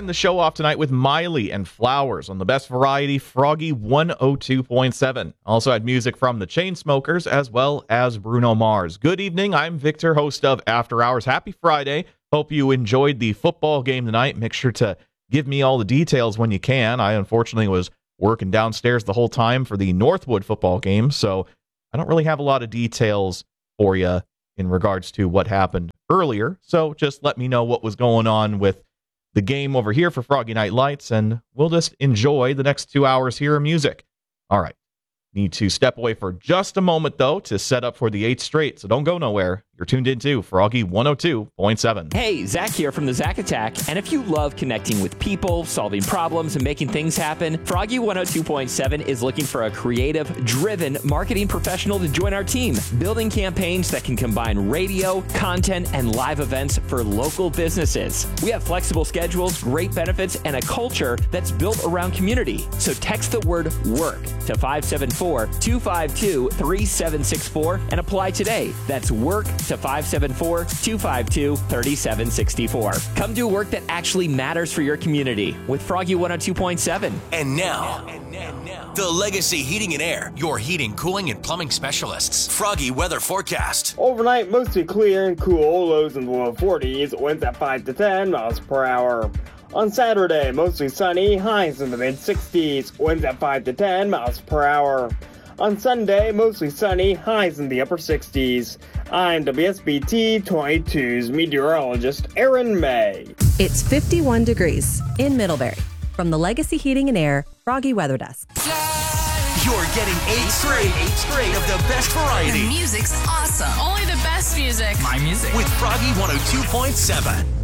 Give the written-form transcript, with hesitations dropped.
starting the show off tonight with Miley and Flowers on the best variety, Froggy 102.7. Also had music from the Chainsmokers as well as Bruno Mars. Good evening. I'm Victor, host of After Hours. Happy Friday. Hope you enjoyed the football game tonight. Make sure to give me all the details when you can. I unfortunately was working downstairs the whole time for the Northwood football game, so I don't really have a lot of details for you in regards to what happened earlier. So just let me know what was going on with the game over here for Froggy Night Lights, and we'll just enjoy the next 2 hours here of music. All right. Need to step away for just a moment, though, to set up for the 8th straight, so don't go nowhere. You're tuned into Froggy 102.7. Hey, Zach here from the Zach Attack, and if you love connecting with people, solving problems, and making things happen, Froggy 102.7 is looking for a creative, driven marketing professional to join our team, building campaigns that can combine radio, content, and live events for local businesses. We have flexible schedules, great benefits, and a culture that's built around community. So text the word WORK to 574-252-3764 and apply today. That's WORK to 574-252-3764. Come do work that actually matters for your community with Froggy 102.7. And now, the Legacy Heating and Air, your heating, cooling, and plumbing specialists. Froggy weather forecast. Overnight, mostly clear and cool, lows in the low 40s, winds at 5 to 10 miles per hour. On Saturday, mostly sunny, highs in the mid-60s, winds at 5 to 10 miles per hour. On Sunday, mostly sunny, highs in the upper 60s. I'm WSBT 22's meteorologist Aaron May. It's 51 degrees in Middlebury. From the Legacy Heating and Air Froggy Weather Desk. You're getting 8 straight of the best variety. The music's awesome. Only the best music. My music. With Froggy 102.7.